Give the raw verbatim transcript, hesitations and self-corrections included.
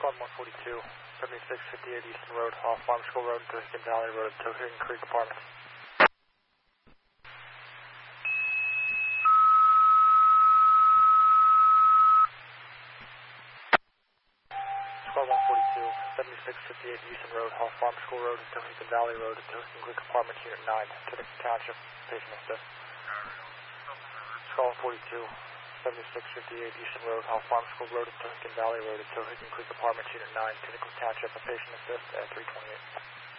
Squad one forty-two, seventy-six fifty-eight Easton Road, off Farm School Road, Tohickon Valley Road, Tohickon Creek Apartments. Squad one forty-two, seventy-six fifty-eight Easton Road, off Farm School Road, Tohickon Valley Road, Tohickon Creek Apartments, Unit nine, Tohickon Township, patient assist. Squad one forty-two, seventy-six fifty-eight Easton Road, off Farm School Road, Tohickon Valley Road, Tohickon Creek Apartments, Unit nine, Tohickon Township, a patient assist at three twenty-eight.